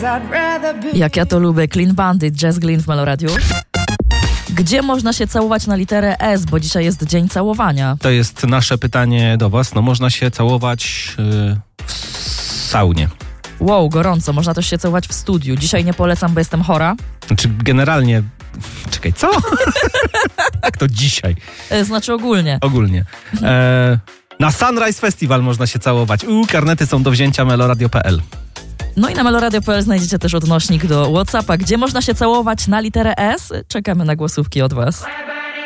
Jak ja to lubię. Clean Bandit, Jazz Glynn w Meloradiu. Gdzie można się całować na literę S, bo dzisiaj jest dzień całowania? To jest nasze pytanie do was. No można się całować w saunie. Wow, gorąco. Można też się całować w studiu. Dzisiaj nie polecam, bo jestem chora. Znaczy generalnie... Czekaj, co? Jak to dzisiaj? Znaczy ogólnie. Ogólnie. Na Sunrise Festival można się całować. Karnety są do wzięcia meloradio.pl. No i na meloradio.pl znajdziecie też odnośnik do WhatsAppa, gdzie można się całować na literę S. Czekamy na głosówki od was.